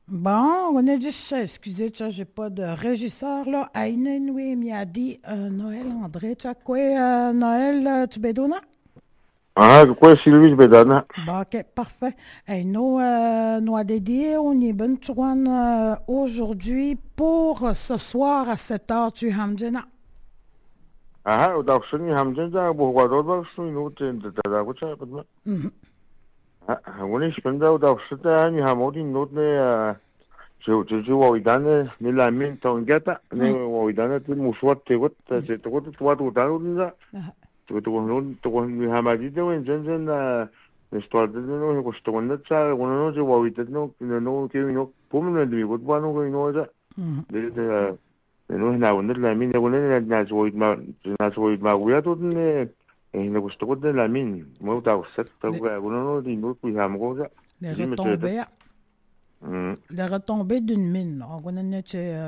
Bon, on a dit ça, excusez, tu sais, j'ai pas de régisseur là. Aïne Noé m'a dit Noël André, tu as quoi Noël tu bédona? Quoi, Sylvie Bedana? Bon, ok, parfait. Hey, nous a dédié, on est ben aujourd'hui pour ce soir à 7 heures, tu hamdena. Udawsuni hamjanja buhwadodawsuni nutin tadagucha padma. Wani spenda udawsita ni hamodi nutne ju wawidane ni lamin tongata ni wawidane ti muswat tegot se tegot tuwa tutanunza tuwa ni hamadi de wen jenjen ni stwalde no he kostowanda cha wono ju wawidat no ke no pumne ni budwano ko inoja de no hina wanda lamin wona na wuya to ne ne gusto ko de lamin mo ta usat ta Les, wono no di no ku hamgo ja les ji mete retombées, les retombées d'une mine. On connaît,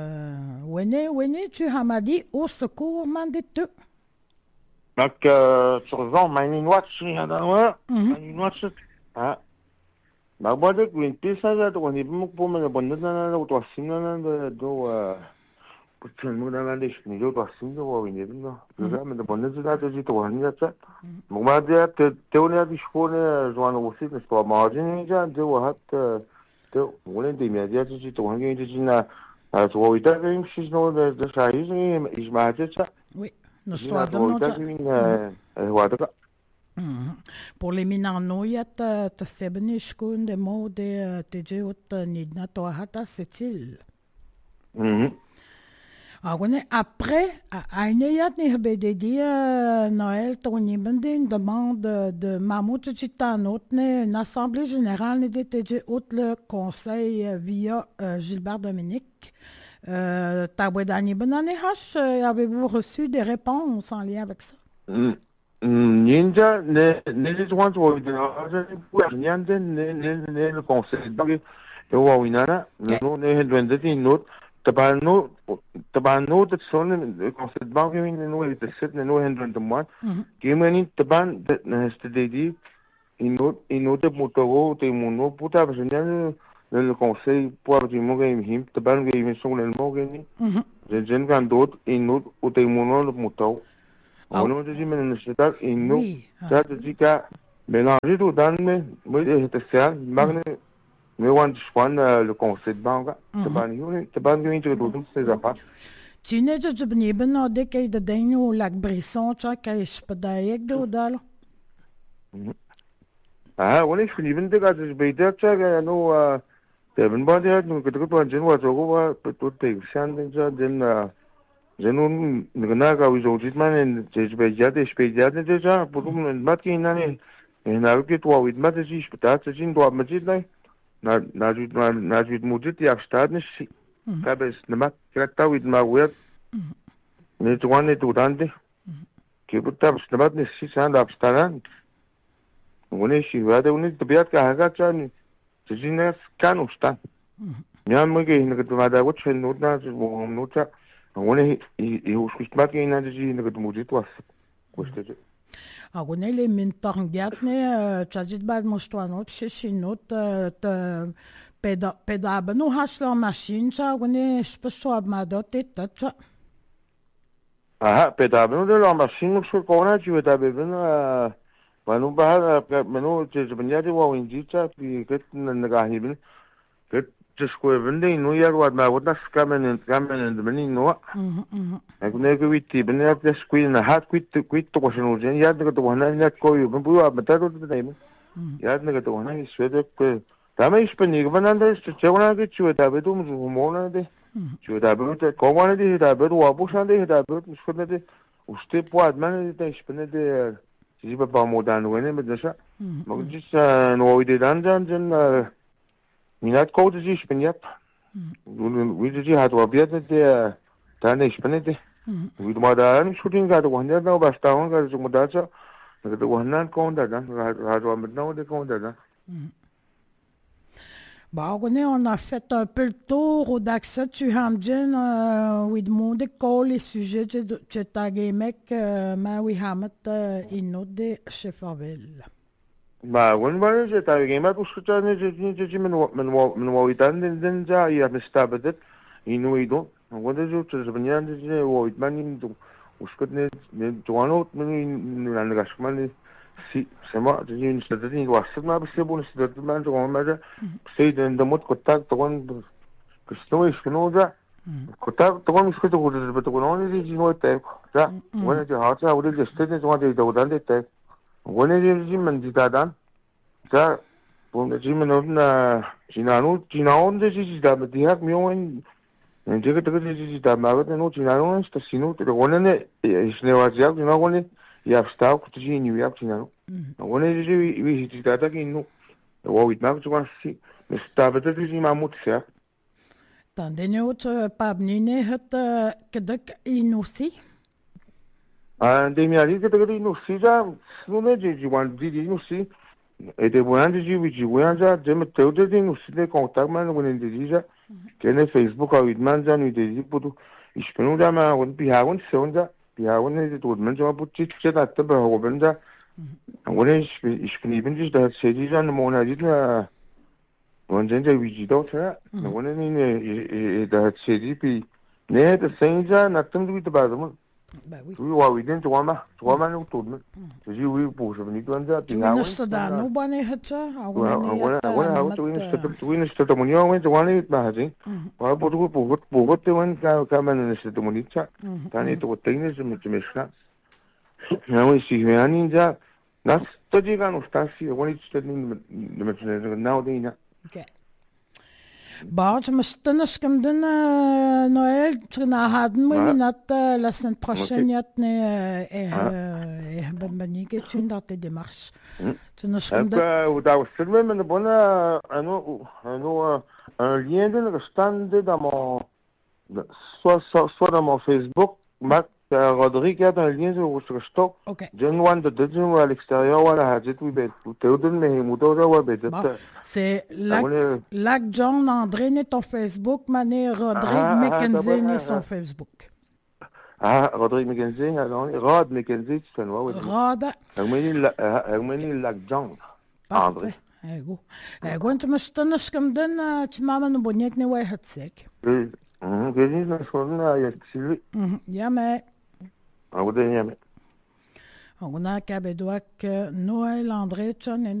Wene, tu hamadi au secours, mandé. Mak survent mining watch ni hada wa mining watch ha magbade kuin pisa ja to ni mo po me bonda na to singa na do putin mo na de ni do to singa wa ni no ga me de bonda ja to ji to ni ja magbade te oni di shkone joan wosit ne sto margin ja de wa hat te wala de me ja ji to hangi ji na to wa ita ga im shi no de sai ni is ma ja Oui, nous ji na sommes to wa ita ga wa Mhm. Pour les minanoïat, tu sais bien, je connais des mots de TJ Nidna Toahata, c'est-il. Mhm. Ah, on est après, à une yat ni habededi Noël, ton ibende une demande de Mamout Chitanot, une assemblée générale de TJ le conseil via Gilbert Dominique. Tabouedani Benane H, avez-vous reçu des réponses en lien avec ça? 음, ninja, ne joan to de aja pu nyande ne conseil donc yo wa winara OK. no ne hendwende ti not tabano de son le conseil banque no e de set no hendwende mo Mhm. kimeni taban de este de di inot de motogo te mono puta besenyan le conseil pour du mo game him taban game son le mo game Mhm. jen kan dot inot o te mono le motogo Ah, ono de jimen necesidad y no oui. ya te diga mélanger tout dans me de ser magne me want span le conseil de banque te ban yo into tout ces affaires Teenager de benieben na decade de denyo lac Brisson, tu sais, je peux d'ailleurs de dal. on est fini ben de gars je vais dire ça no te ben ba de no que tu peux en wa jogo wa tout te sian de ja den jenun na ga wi zo jitman je vais ya de spécial de ja pour nous mat ki na ne na que toi with mat je spécial je jin do ma jit na mudit ja staat nicht kabes nema krakta with ma wet ne to one to dande ke buta snabat ne si san abstaran une shi wade une tabiat ka haga chan jine kan ustan ya mo ge ne to wada wat chen not na mo no cha une i uskust mat ge na ji ne to mudit was koste Ah, on est les mintarngat, ne, tu as dit bad moustoinot, chez chinot, te pedaben ou hache leur machine, ça, on est, je peux soit ma dot et tout, ça. aha petaben de la machine ko ko na ji wada be ben manu ba manu je banya de wa winji cha pi ket na ga hi ben ket just ko ben de no ya wa ma wa das kamen de ben no Mhm, mhm. ak ne ko witti ben ya des ko na hat kwit to ko shinu jen ya de ko na ya ko yu ben bu wa mata do de ne ya de ko na is we de ko dame is ben ni ben ande che wa ke chu da be do mo na de chu da be ko wa de da be wa bu shan de da be ko de usted puad man de is ben de si ba mo dan wene met de mag dis no ide dan minat ko de is ben yap we de hat wa biat de dan is ben de we ma da an shooting ga de wanda da basta on ga zo da cha de wannan ko da dan ha wa met no de ko da dan Bon, on a fait un peu le tour au Daxa, tu hamdjen, oui, de mon école, les sujets, tu t'as mec, mais oui, hamet, inode, Chefavel. Bah, when was it? I came out to men wawitan din ja I am stabadet inuido. What is it? Zbanyan je wawitman in do. Uskot ne tuano men nangashman si sema je in stadin wasat ma bisse bon stadin man to ma ja sei den da mot kotak togon Cristo isknoja kotak togon iskot to togon ni ji no te ja when je ha ja uri je stadin to de dodan de te when je man di dadan 자, 보면 지금은 지나온 데지 다 대학 명은 제가 되게 다 말하는 거 지나온 스타시노 또 원래는 이스네와지야 지나고는 야스타 그지 뉴욕 지나노 원래 이제 위 다다기 있노 와윗막 좋아시 스타베드 지 마무트야 Dan de nieuwe pabnine het kedek inusi. 데미아리 그때 이노시자 스노네 지wan 이노시 Ete buenas de Wijiwanja, Jim Teodin, Usile contact man when in the Dija, Kene Facebook or with Manjan with the Ziputu, Ishpenudama, when Pihawan Sonja, Pihawan is it would mention about Chit at the Hovenja, and when Ishpen just that Sedijan Mona did one Janja Wijido, and when in that Sedipi, near the Saint, nothing to with the Badam. We were within Tuama who told me. So you push of Nikonja, Pinasta, nobody had I went to win a Statomonio, went to one eight magazine. I put what they went come in the Statomonica, and it was things to Mishna. Now we see Ninja, not Tajigan of Stasi, when it's studying the Machine nowadays. Okay. Bah, je me suis tenu comme d'un Noël, tu n'as pas de moi, la semaine prochaine, il y a une bonne que tu n'as pas de démarche. Tu n'as pas un lien de stand dans mon, soit dans mon Facebook, Mac Rodrigue a un lien sur le stock. John Wan de Dudgeon à l'extérieur, voilà, Hadjet, oui, ben, Théodore, mais Moutoja, ouais, ben, c'est Lac John André n'est ton Facebook, Mané Rodrigue McKenzie n'est son Facebook. Ah, Rodrigue McKenzie, Rod McKenzie, tu fais noir, oui. Rod. Agmeni Lac John André. Ego. Ego, tu me stannas comme d'un, tu m'as un bonnet ne ouais, hat sec. Gezi na soruna ya Sylvie. Yame. Ah, vous donnez yame. On a qu'à Noël André John